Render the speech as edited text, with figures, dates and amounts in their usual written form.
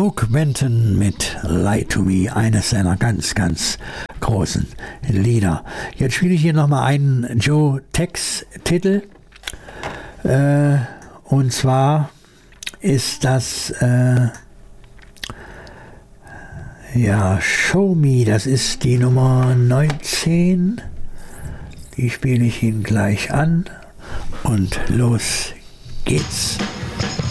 Broke Benton mit Lie to Me, eines seiner ganz, ganz großen Lieder. Jetzt spiele ich hier nochmal einen Joe Tex-Titel. Und zwar ist das Show Me, das ist die Nummer 19. Die spiele ich Ihnen gleich an und los geht's.